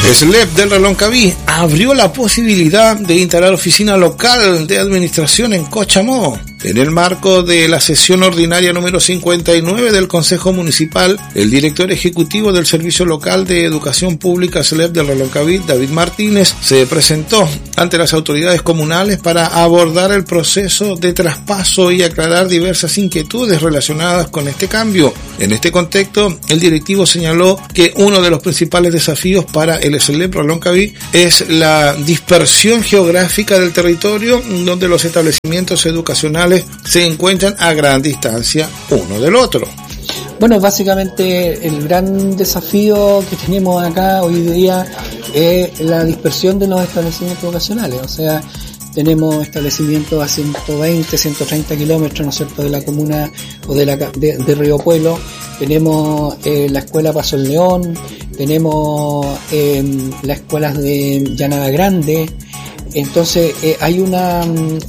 SLEP del Reloncaví abrió la posibilidad de instalar oficina local de administración en Cochamó. En el marco de la sesión ordinaria número 59 del Consejo Municipal, el director ejecutivo del Servicio Local de Educación Pública SLEP del Reloncaví, David Martínez, se presentó ante las autoridades comunales para abordar el proceso de traspaso y aclarar diversas inquietudes relacionadas con este cambio. En este contexto, el directivo señaló que uno de los principales desafíos para el SLEP Reloncaví es la dispersión geográfica del territorio, donde los establecimientos educacionales se encuentran a gran distancia uno del otro. Bueno, básicamente el gran desafío que tenemos acá hoy día es la dispersión de los establecimientos educacionales. O sea, tenemos establecimientos a 120, 130 kilómetros, ¿no es cierto?, de la comuna o de Río Puelo. Tenemos la escuela Paso el León, tenemos las escuelas de Llanada Grande. Entonces hay una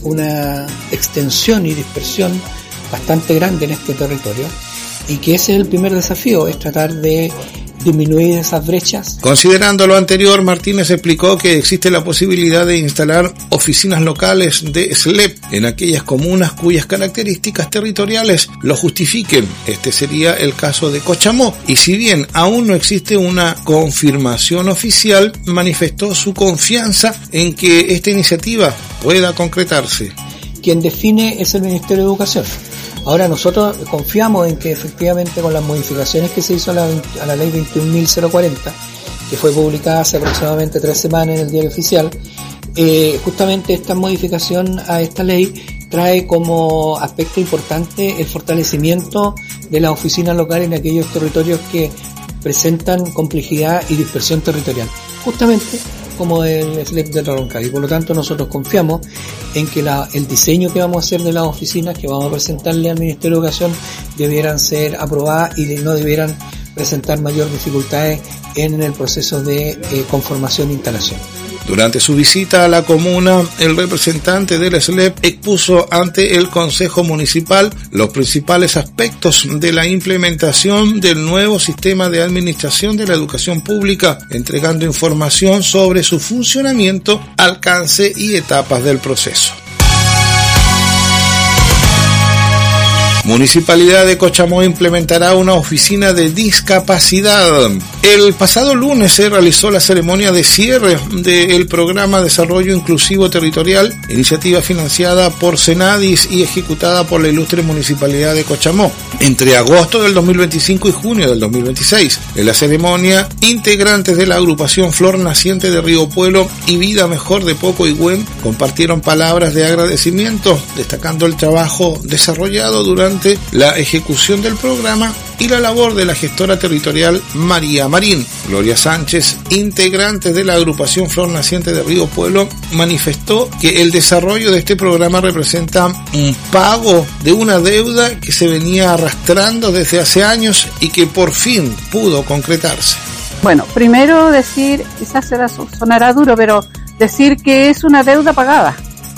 extensión y dispersión bastante grande en este territorio, y que ese es el primer desafío, es tratar de disminuir esas brechas. Considerando lo anterior, Martínez explicó que existe la posibilidad de instalar oficinas locales de SLEP en aquellas comunas cuyas características territoriales lo justifiquen. Este sería el caso de Cochamó, y si bien aún no existe una confirmación oficial, manifestó su confianza en que esta iniciativa pueda concretarse. Quien define es el Ministerio de Educación. Ahora nosotros confiamos en que efectivamente con las modificaciones que se hizo a la ley 21.040, que fue publicada hace aproximadamente 3 semanas en el Diario Oficial, justamente esta modificación a esta ley trae como aspecto importante el fortalecimiento de las oficinas locales en aquellos territorios que presentan complejidad y dispersión territorial, justamente como el SLEP del Reloncaví. Por lo tanto, nosotros confiamos en que el diseño que vamos a hacer de las oficinas que vamos a presentarle al Ministerio de Educación debieran ser aprobadas y no debieran presentar mayor dificultades en el proceso de conformación e instalación. Durante su visita a la comuna, el representante del SLEP expuso ante el Consejo Municipal los principales aspectos de la implementación del nuevo sistema de administración de la educación pública, entregando información sobre su funcionamiento, alcance y etapas del proceso. Municipalidad de Cochamó implementará una oficina de discapacidad. El pasado lunes se realizó la ceremonia de cierre del programa Desarrollo Inclusivo Territorial, iniciativa financiada por Senadis y ejecutada por la ilustre Municipalidad de Cochamó, entre agosto del 2025 y junio del 2026. En la ceremonia, integrantes de la agrupación Flor Naciente de Río Puelo y Vida Mejor de Pocoigüén compartieron palabras de agradecimiento, destacando el trabajo desarrollado durante la ejecución del programa y la labor de la gestora territorial María Marín. Gloria Sánchez, integrante de la agrupación Flor Naciente de Río Puelo, manifestó que el desarrollo de este programa representa un pago de una deuda que se venía arrastrando desde hace años y que por fin pudo concretarse. Bueno, primero decir, quizás sonará duro, pero decir que es una deuda pagada,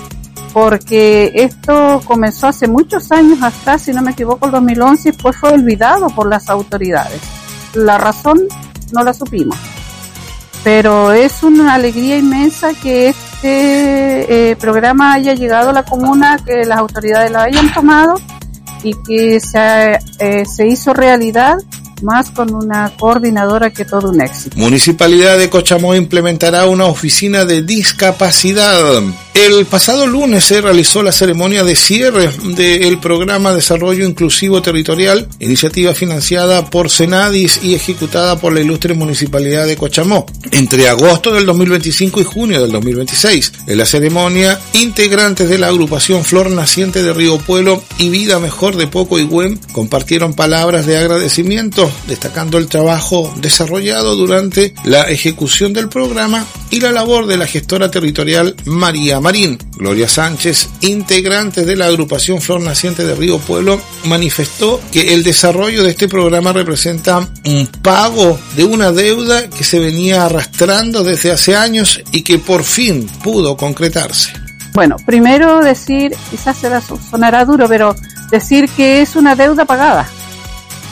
porque esto comenzó hace muchos años atrás, si no me equivoco, el 2011, y después fue olvidado por las autoridades. La razón no la supimos, pero es una alegría inmensa que este programa haya llegado a la comuna, que las autoridades la hayan tomado y que se hizo realidad, más con una coordinadora que todo un éxito. Municipalidad de Cochamó implementará una oficina de discapacidad. El pasado lunes se realizó la ceremonia de cierre del programa Desarrollo Inclusivo Territorial, iniciativa financiada por Senadis y ejecutada por la ilustre Municipalidad de Cochamó, entre agosto del 2025 y junio del 2026. En la ceremonia, integrantes de la agrupación Flor Naciente de Río Puelo y Vida Mejor de Pocoigüén compartieron palabras de agradecimiento, destacando el trabajo desarrollado durante la ejecución del programa y la labor de la gestora territorial María Marín. Gloria Sánchez, integrante de la agrupación Flor Naciente de Río Puelo, manifestó que el desarrollo de este programa representa un pago de una deuda que se venía arrastrando desde hace años y que por fin pudo concretarse. Bueno, primero decir, quizás sonará duro, pero decir que es una deuda pagada,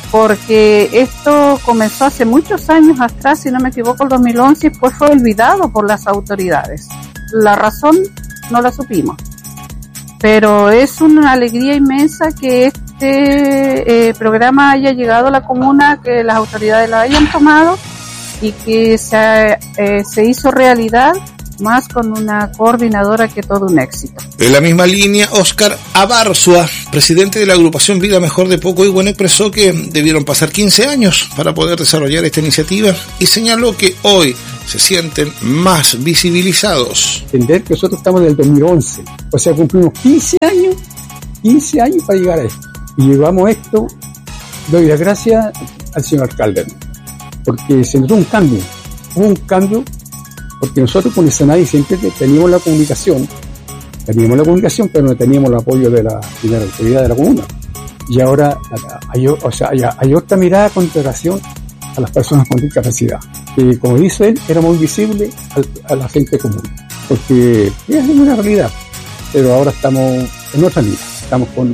porque esto comenzó hace muchos años atrás, si no me equivoco, el 2011, y pues fue olvidado por las autoridades. La razón no la supimos, pero es una alegría inmensa que este programa haya llegado a la comuna, que las autoridades lo hayan tomado y que se hizo realidad, más con una coordinadora, que todo un éxito. En la misma línea, Óscar Abarzúa, presidente de la agrupación Vida Mejor de Pocoihuén, expresó que debieron pasar 15 años para poder desarrollar esta iniciativa y señaló que hoy se sienten más visibilizados. Entender que nosotros estamos desde el 2011, o sea, cumplimos 15 años para llegar a esto. Y llevamos esto, doy las gracias al señor alcalde, porque se notó un cambio, porque nosotros con el SENADI siempre teníamos la comunicación, pero no teníamos el apoyo de la autoridad de la comuna. Y ahora hay otra mirada con relación a las personas con discapacidad. Y como dice él, era muy visible a la gente común, porque es una realidad, pero ahora estamos en otra mirada, estamos con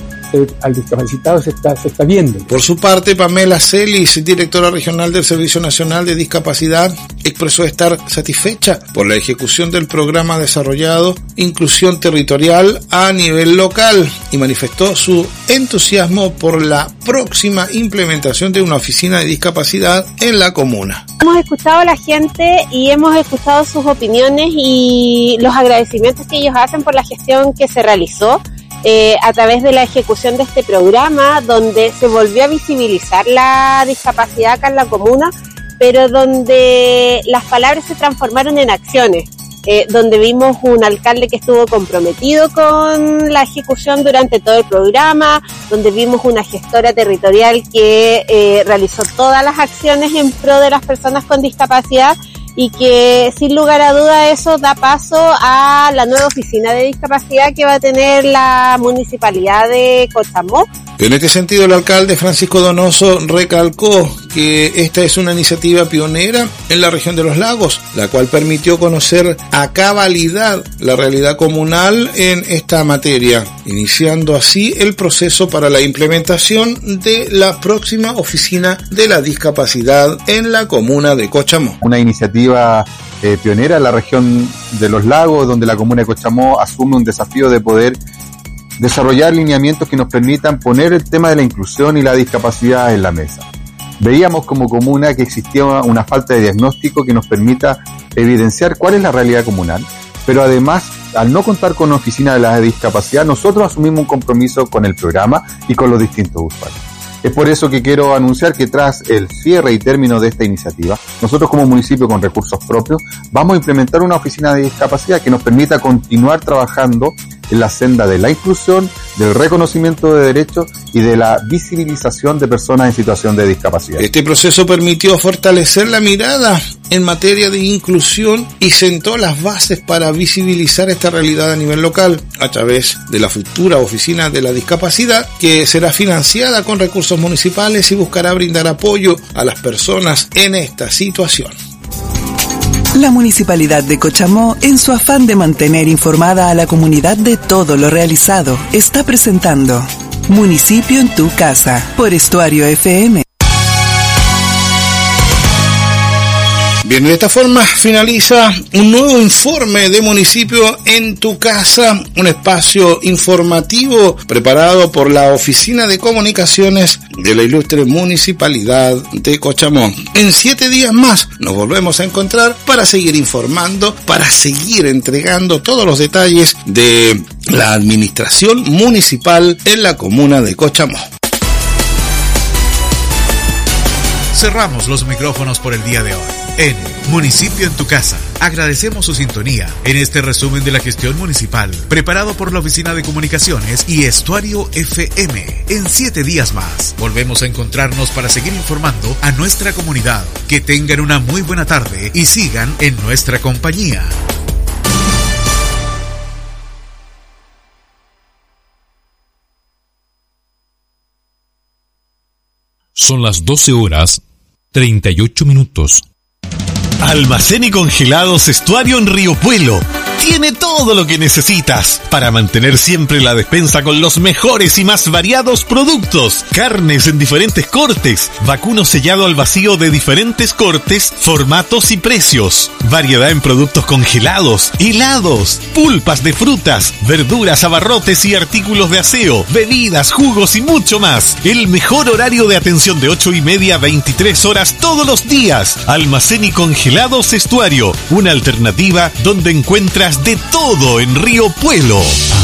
al discapacitado se está viendo. Por su parte, Pamela Celis, directora regional del Servicio Nacional de Discapacidad, expresó estar satisfecha por la ejecución del programa desarrollado Inclusión Territorial a nivel local y manifestó su entusiasmo por la próxima implementación de una oficina de discapacidad en la comuna. Hemos escuchado a la gente y hemos escuchado sus opiniones y los agradecimientos que ellos hacen por la gestión que se realizó a través de la ejecución de este programa, donde se volvió a visibilizar la discapacidad acá en la comuna, pero donde las palabras se transformaron en acciones, donde vimos un alcalde que estuvo comprometido con la ejecución durante todo el programa, donde vimos una gestora territorial que realizó todas las acciones en pro de las personas con discapacidad, y que sin lugar a duda eso da paso a la nueva oficina de discapacidad que va a tener la municipalidad de Cochamó. En este sentido, el alcalde Francisco Donoso recalcó que esta es una iniciativa pionera en la región de los lagos, la cual permitió conocer a cabalidad la realidad comunal en esta materia, iniciando así el proceso para la implementación de la próxima oficina de la discapacidad en la comuna de Cochamó. Una iniciativa pionera en la región de los lagos, donde la comuna de Cochamó asume un desafío de poder desarrollar lineamientos que nos permitan poner el tema de la inclusión y la discapacidad en la mesa. Veíamos como comuna que existía una falta de diagnóstico que nos permita evidenciar cuál es la realidad comunal, pero además, al no contar con una oficina de la discapacidad, nosotros asumimos un compromiso con el programa y con los distintos usuarios. Es por eso que quiero anunciar que tras el cierre y término de esta iniciativa, nosotros como municipio con recursos propios vamos a implementar una oficina de discapacidad que nos permita continuar trabajando en la senda de la inclusión, del reconocimiento de derechos y de la visibilización de personas en situación de discapacidad. Este proceso permitió fortalecer la mirada en materia de inclusión y sentó las bases para visibilizar esta realidad a nivel local a través de la futura oficina de la discapacidad, que será financiada con recursos municipales y buscará brindar apoyo a las personas en esta situación. La Municipalidad de Cochamó, en su afán de mantener informada a la comunidad de todo lo realizado, está presentando Municipio en tu Casa, por Estuario FM. Bien, de esta forma finaliza un nuevo informe de Municipio en tu Casa, un espacio informativo preparado por la Oficina de Comunicaciones de la ilustre Municipalidad de Cochamó. En 7 días más nos volvemos a encontrar para seguir informando, para seguir entregando todos los detalles de la administración municipal en la comuna de Cochamó. Cerramos los micrófonos por el día de hoy. En Municipio en tu Casa, agradecemos su sintonía en este resumen de la gestión municipal, preparado por la Oficina de Comunicaciones y Estuario FM. En 7 días más, volvemos a encontrarnos para seguir informando a nuestra comunidad. Que tengan una muy buena tarde y sigan en nuestra compañía. Son las 12 horas 38 minutos. Almacén y congelados Estuario en Río Puelo. Tiene todo lo que necesitas para mantener siempre la despensa con los mejores y más variados productos. Carnes en diferentes cortes, vacuno sellado al vacío de diferentes cortes, formatos y precios. Variedad en productos congelados, helados, pulpas de frutas, verduras, abarrotes y artículos de aseo, bebidas, jugos y mucho más. El mejor horario de atención de 8:30 a 23 horas todos los días. Almacén y congelados Estuario, una alternativa donde encuentras de todo en Río Puelo.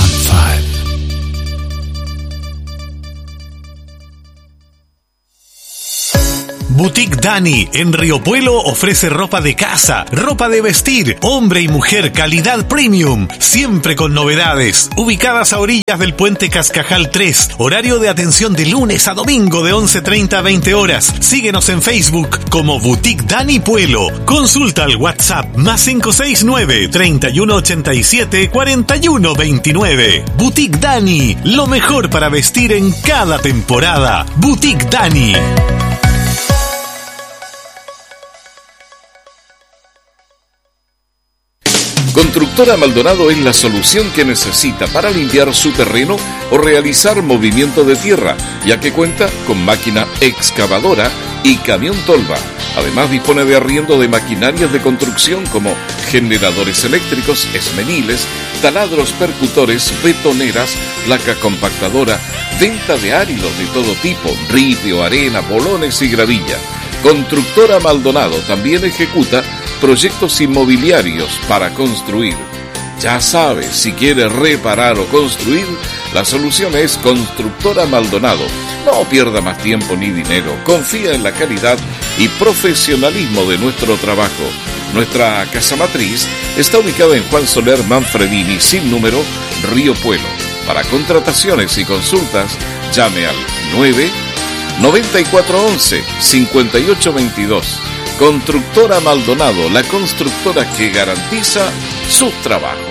Boutique Dani en Río Puelo ofrece ropa de casa, ropa de vestir, hombre y mujer, calidad premium, siempre con novedades. Ubicadas a orillas del puente Cascajal 3, horario de atención de lunes a domingo de 11:30 a 20 horas. Síguenos en Facebook como Boutique Dani Puelo. Consulta al WhatsApp más 569 3187 4129. Boutique Dani, lo mejor para vestir en cada temporada. Boutique Dani. Constructora Maldonado es la solución que necesita para limpiar su terreno o realizar movimiento de tierra, ya que cuenta con máquina excavadora y camión tolva. Además dispone de arriendo de maquinarias de construcción como generadores eléctricos, esmeniles, taladros percutores, betoneras, placa compactadora, venta de áridos de todo tipo, ripio, arena, bolones y gravilla. Constructora Maldonado también ejecuta proyectos inmobiliarios para construir. Ya sabes, si quieres reparar o construir, la solución es Constructora Maldonado. No pierda más tiempo ni dinero. Confía en la calidad y profesionalismo de nuestro trabajo. Nuestra casa matriz está ubicada en Juan Soler Manfredini, sin número, Río Puelo. Para contrataciones y consultas, llame al 9-9411-5822. Constructora Maldonado, la constructora que garantiza sus trabajos.